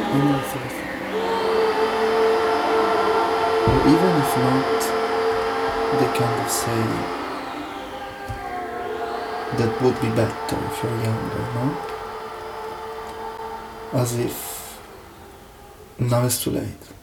anything, or even if not, they kind of say that would be better if you're younger, no? As if now it's too late.